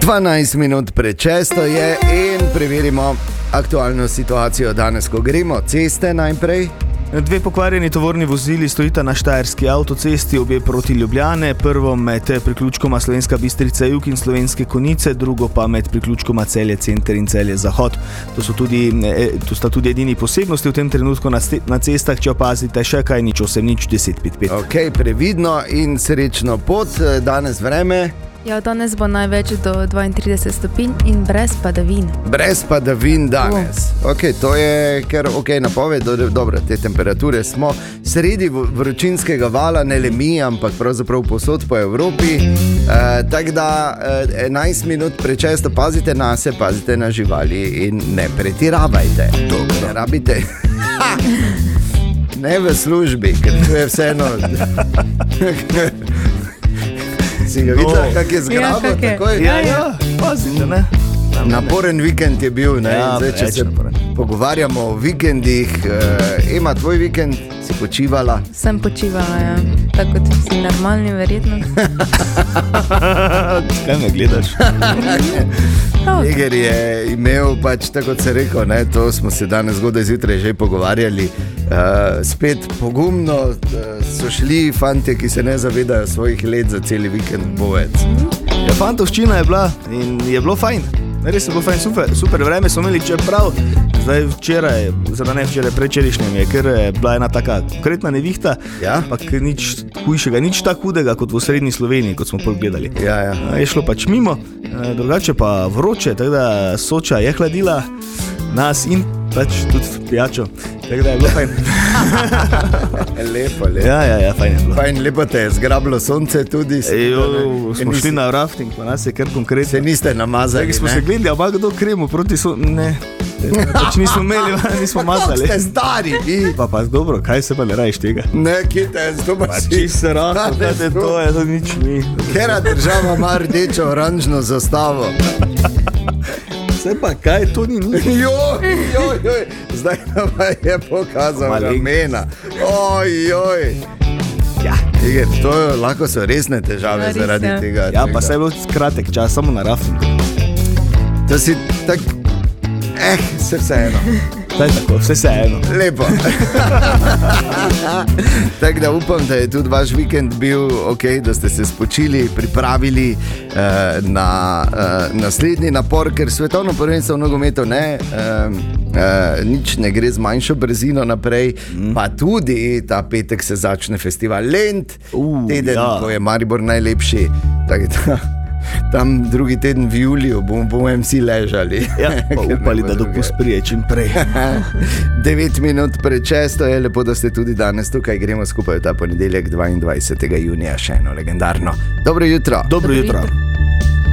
12 minut pred 6 je in preverimo aktualno situacijo danes, ko gremo. Ceste najprej. Dve pokvarjeni tovorni vozili stojita na štajerski avtocesti, obe proti Ljubljane, prvo med priključkoma Slovenska Bistrica jug in Slovenske Konjice, drugo pa med priključkoma Celje center in Celje zahod. To sta tudi edini posebnosti v tem trenutku na cestah, če opazite še kaj, nič 8, nič 10, 5, 5. Ok, previdno in srečno pot. Danes vreme. Ja, danes bo največ do 32 stopinj in brez padavin. Brez padavin danes. Ok, to je kar ok napoved. Dobro, te temperature smo sredi vročinskega vala, ne le mi, ampak pravzaprav povsod po Evropi. Tako da 11 minut pred 6 pazite na se, pazite na živali in ne pretiravajte. Ne rabite. Ne v službi, ker to je vseeno. Si ga videla, kak je zgrabil? Ja, pazite, ne? Naporen vikend je bil, ne? Ja, zdaj, če se pogovarjamo o vikendih. Ema, tvoj vikend si počivala? Sem počivala, ja. Tako kot vsi normalni, verjetno. Kaj me gledaš? Eger je imel, pač tako kot se rekel, ne? To smo se danes zgodaj zjutraj že pogovarjali. Spet pogumno so šli fantje, ki se ne zavedajo svojih let za celi vikend bovec. Ja, fantovščina je bila in je bilo fajn. Res je bilo fajn, super vreme smo imeli, čeprav zdaj včeraj, prečerišnjem je, ker je bila ena taka konkretna nevihta, ja? Ampak nič hujšega, nič tako hudega kot v srednji Sloveniji, kot smo gledali. Ja. Je šlo pač mimo, drugače pa vroče, tako da Soča je hladila nas in pač tudi pijačo. Tako da je bilo fajn. Lepo. Ja, fajn je bilo. Fajn, lepo te je zgrabilo sonce tudi. Smo šli na rafting, pa nas je kar konkretno. Se niste namazali, ne? Smo se gledali, ampak kdo kremo proti ne. Pač nismo imeli, nismo mazali. Kako ste stari, vi? Pa dobro, kaj se pa ne rajiš tega? Ne, kite, to pa si. Čist se rahlo, to je, to nič ni. Kera država ima rdečo oranžno zastavo? Vse pa kaj, to ni nič. Joj, zdaj nam je pokazal ramena. Ojoj. Ja. Eger, to lahko so resne težave zaradi tega. Ja, pa se je bilo kratek čas, samo na raftingu. To si tak... vseeno. Vseeno. Lepo. Tako da upam, da je tudi vaš vikend bil ok, da ste se spočili, pripravili na naslednji napor, ker svetovno prvenstvo v nogometu nič ne gre z manjšo brzino naprej, pa tudi ta petek se začne festival Lent, teden, ko je Maribor najlepši, tako da tam drugi teden v juliju bomo vsi ležali. Ja, pa upali, da dopust prije čim prej. 9 minut pred 6 je lepo, da ste tudi danes tukaj. Gremo skupaj v ta ponedeljek 22. junija, še eno legendarno. Dobro jutro. Dobro jutro.